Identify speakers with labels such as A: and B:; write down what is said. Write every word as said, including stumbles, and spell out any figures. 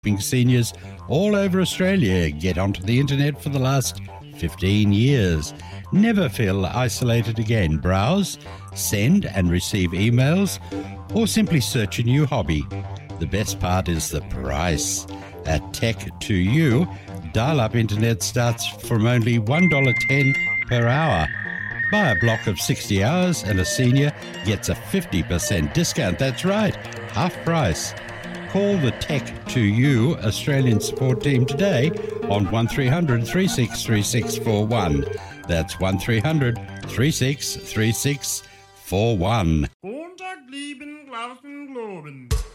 A: seniors all over Australia get onto the internet for the last fifteen years. Never feel isolated again. Browse, send and receive emails, or simply search a new hobby. The best part is the price. At Tech to You, dial-up internet starts from only one dollar ten per hour. Buy a block of sixty hours and a senior gets a fifty percent discount. That's right, half price. Call the Tech to You Australian support team today on one three hundred, three six three six four one. That's one three hundred, three six three six four one.
B: Kontakt lieben Glauben Globen.